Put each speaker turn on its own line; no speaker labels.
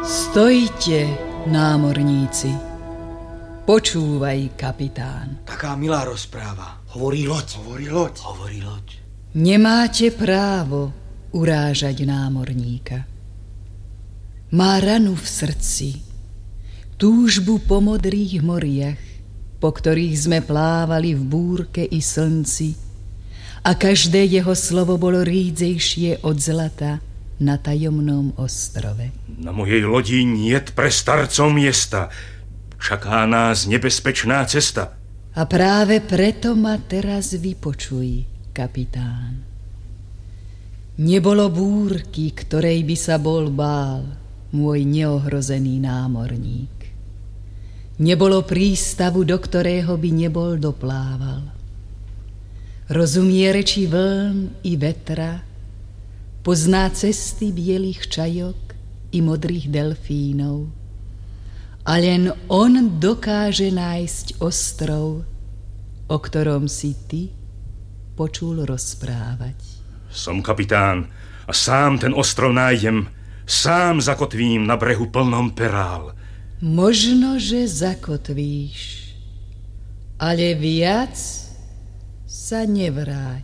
Stojte, námorníci. Počúvaj, kapitán.
Taká milá rozpráva.
Hovorí loď.
Hovorí loď.
Nemáte právo urážať námorníka. Má ranu v srdci, túžbu po modrých moriach, po ktorých sme plávali v búrke i slnci, a každé jeho slovo bolo rídzejšie od zlata na tajomnom ostrove.
Na mojej lodi niet pre starcov miesta. Čaká nás nebezpečná cesta.
A práve preto ma teraz vypočuj, kapitán. Nebolo búrky, ktorej by sa bol bál môj neohrozený námorník. Nebolo prístavu, do ktorého by nebol doplával. Rozumie reči vln i vetra, pozná cesty bielých čajok i modrých delfínov. A len on dokáže nájsť ostrov, o ktorom si ty počul rozprávať.
Som kapitán a sám ten ostrov nájdem, sám zakotvím na brehu plnom perál.
Možno, že zakotvíš, ale viac sa nevráť.